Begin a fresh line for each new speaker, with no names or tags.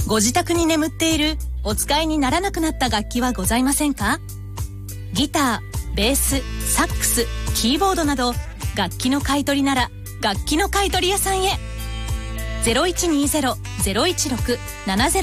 ご自宅に眠っているお使いにならなくなった楽器はございませんか？ギター、ベース、サックス、キーボードなど楽器の買い取りなら楽器の買い取り屋さんへ。0120-016-70